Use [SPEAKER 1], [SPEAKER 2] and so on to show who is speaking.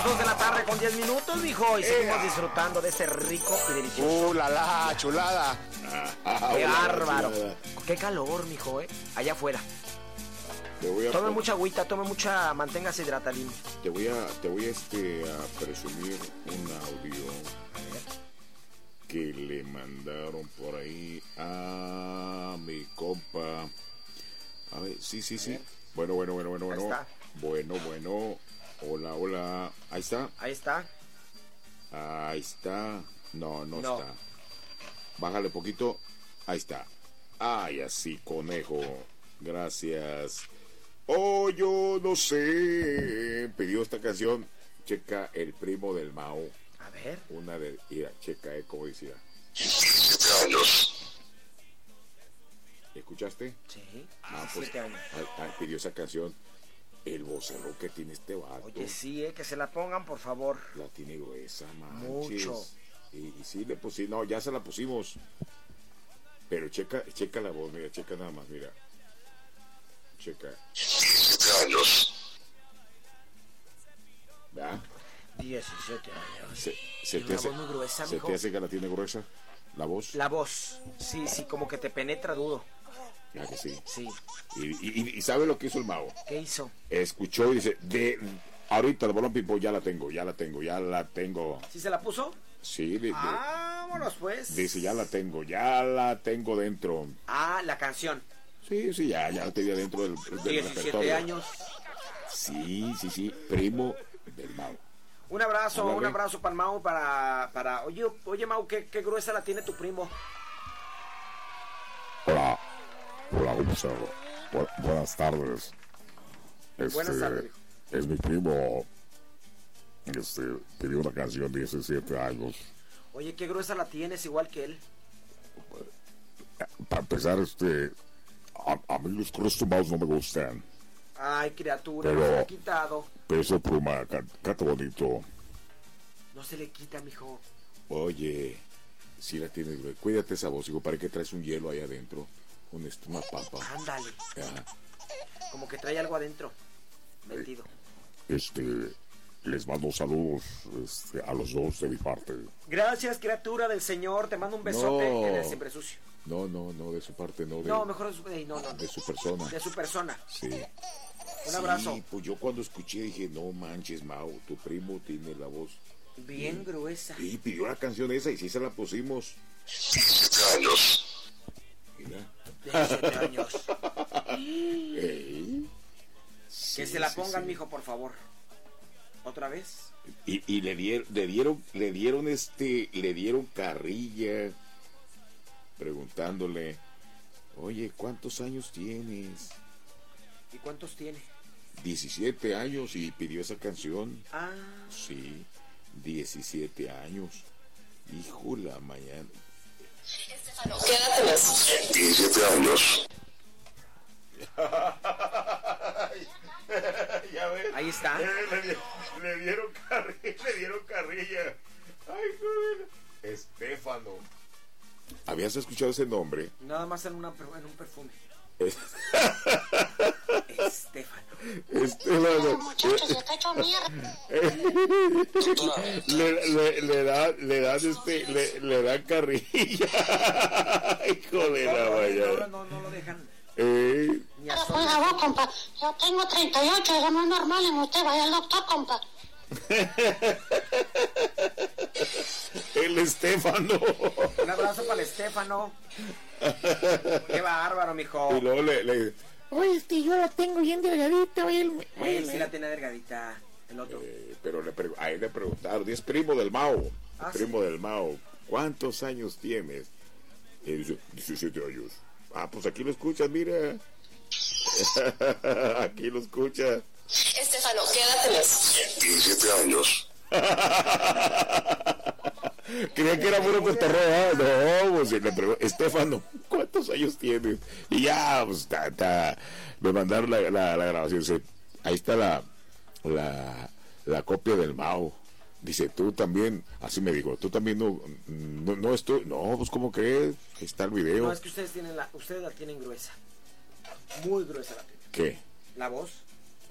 [SPEAKER 1] 2 de la tarde con 10 minutos, mijo. Y seguimos disfrutando de ese rico y delicioso.
[SPEAKER 2] La chulada.
[SPEAKER 1] ¡Qué bárbaro! ¡Qué calor, mijo, Allá afuera. Tome mucha agüita, manténgase hidratadín.
[SPEAKER 2] Te voy a presumir un audio que le mandaron por ahí a mi compa. A ver, sí. Bueno.
[SPEAKER 1] Ahí está.
[SPEAKER 2] Bueno. Hola. Ahí está. No está. Bájale poquito. Ahí está. Ay, así, conejo. Gracias. Oh, yo no sé. Pidió esta canción. Checa el primo del Mao.
[SPEAKER 1] A ver.
[SPEAKER 2] Una de. Mira, checa, como decía.
[SPEAKER 3] 17 años.
[SPEAKER 2] ¿Escuchaste?
[SPEAKER 1] Sí.
[SPEAKER 2] Pues,
[SPEAKER 1] 17 años.
[SPEAKER 2] pidió esa canción. El vocerrón que tiene este vato.
[SPEAKER 1] Oye, sí, que se la pongan, por favor.
[SPEAKER 2] La tiene gruesa, manches.
[SPEAKER 1] Mucho.
[SPEAKER 2] Y sí, le pusimos. No, ya se la pusimos. Pero checa la voz, mira, checa nada más, mira. Checa.
[SPEAKER 3] 17 años.
[SPEAKER 2] ¿Verdad?
[SPEAKER 1] 17 años.
[SPEAKER 2] Se te hace,
[SPEAKER 1] muy gruesa,
[SPEAKER 2] ¿se
[SPEAKER 1] mijo?
[SPEAKER 2] te hace que la tiene gruesa? ¿La voz?
[SPEAKER 1] La voz. Sí, como que te penetra duro.
[SPEAKER 2] Ya que sí.
[SPEAKER 1] Sí.
[SPEAKER 2] Y ¿sabe lo que hizo el Mao?
[SPEAKER 1] ¿Qué hizo?
[SPEAKER 2] Escuchó y dice, ahorita el Bolón Pipo ya la tengo.
[SPEAKER 1] ¿Sí se la puso?
[SPEAKER 2] Sí.
[SPEAKER 1] Vámonos, pues.
[SPEAKER 2] Dice, ya la tengo dentro.
[SPEAKER 1] La canción.
[SPEAKER 2] Sí, ya la tenía dentro del
[SPEAKER 1] 17
[SPEAKER 2] repertorio.
[SPEAKER 1] años.
[SPEAKER 2] Sí, primo del Mao.
[SPEAKER 1] Un abrazo para el Mau, para... Oye, Mau, ¿qué gruesa la tiene tu primo?
[SPEAKER 4] Hola, Gonzalo. Buenas tardes.
[SPEAKER 1] Buenas tardes.
[SPEAKER 4] Es mi primo. Pidió una canción de 17 años.
[SPEAKER 1] Oye, ¿qué gruesa la tienes igual que él?
[SPEAKER 4] Para empezar, a mí los crustos no me gustan.
[SPEAKER 1] Ay, criatura,
[SPEAKER 4] Pero-
[SPEAKER 1] no se le ha quitado.
[SPEAKER 4] Peso pluma, canta bonito.
[SPEAKER 1] No se le quita, mijo.
[SPEAKER 2] Oye, si la tienes, güey. Cuídate esa voz, hijo. ¿Para qué traes un hielo ahí adentro? Una papa.
[SPEAKER 1] Ándale.
[SPEAKER 2] Ajá.
[SPEAKER 1] Como que trae algo adentro. Metido.
[SPEAKER 4] Les mando saludos a los dos de mi parte.
[SPEAKER 1] Gracias, criatura del Señor. Te mando un besote
[SPEAKER 2] No.
[SPEAKER 1] en el siempre sucio.
[SPEAKER 2] No, de su parte, no.
[SPEAKER 1] No, mejor no.
[SPEAKER 2] De su persona.
[SPEAKER 1] De su persona.
[SPEAKER 2] Sí.
[SPEAKER 1] Un abrazo.
[SPEAKER 2] Sí, pues yo cuando escuché dije, no manches, Mau, tu primo tiene la voz.
[SPEAKER 1] Bien gruesa.
[SPEAKER 2] Y pidió la canción esa y sí se la pusimos.
[SPEAKER 3] 17 años.
[SPEAKER 2] Mira.
[SPEAKER 1] 17 años.
[SPEAKER 2] Ey.
[SPEAKER 1] Que se la pongan, mijo, por favor. ¿Otra vez?
[SPEAKER 2] Y le dieron carrilla preguntándole, oye, ¿cuántos años tienes?
[SPEAKER 1] ¿Y cuántos tiene?
[SPEAKER 2] 17 años y pidió esa canción. Sí, 17 años. Hijo la mañana.
[SPEAKER 3] Quédatelas. 17 años.
[SPEAKER 2] Ya ves.
[SPEAKER 1] Ahí está.
[SPEAKER 2] Le dieron carrilla. Ay, joder. Estéfano. ¿Habías escuchado ese nombre?
[SPEAKER 1] Nada más en un perfume. Estefano.
[SPEAKER 2] Estéfano.
[SPEAKER 5] Muchachos, se está hecho mierda.
[SPEAKER 2] Le dan carrilla. Hijo de la mañana.
[SPEAKER 1] No lo dejan. Ni a
[SPEAKER 5] Por
[SPEAKER 1] solas.
[SPEAKER 5] favor, compa. Yo tengo 38, eso no es normal en usted. Vaya al doctor, compa.
[SPEAKER 2] El Estéfano.
[SPEAKER 1] Un abrazo para el Estefano. Qué bárbaro, mijo.
[SPEAKER 2] Y luego le
[SPEAKER 6] Oye, yo la tengo bien delgadita, oye.
[SPEAKER 1] Él sí la tiene delgadita. El otro.
[SPEAKER 2] pero a él le preguntaron, es primo del Mao. Primo
[SPEAKER 1] sí.
[SPEAKER 2] del Mao. ¿Cuántos años tienes? Y dice, 17 años. Pues aquí lo escuchas, mira. Aquí lo escuchas.
[SPEAKER 3] Estefano, quédatelas. 17 años.
[SPEAKER 2] Creía que era puro cotorreo. No, pues le pregunto, Estefano, ¿cuántos años tienes? Y ya, pues, me mandaron la grabación. Dice, ahí está la copia del Mao. Dice, tú también, así me dijo, tú también no estoy, no, pues, ¿cómo crees? Ahí está el video.
[SPEAKER 1] No, es que ustedes la tienen gruesa. Muy gruesa la tienen.
[SPEAKER 2] ¿Qué?
[SPEAKER 1] La voz.